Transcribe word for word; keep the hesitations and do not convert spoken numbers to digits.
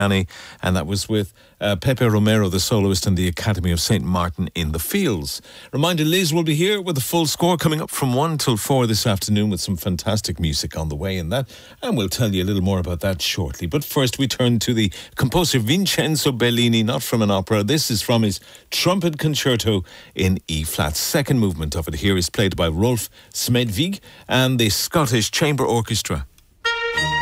Annie, and that was with uh, Pepe Romero, the soloist, and the Academy of Saint Martin in the Fields. Reminder, Liz will be here with the full score coming up from one till four this afternoon with some fantastic music on the way in that, and we'll tell you a little more about that shortly. But first we turn to the composer Vincenzo Bellini, not from an opera. This is from his Trumpet Concerto in E-flat. Second movement of it here is played by Rolf Smedvig and the Scottish Chamber Orchestra.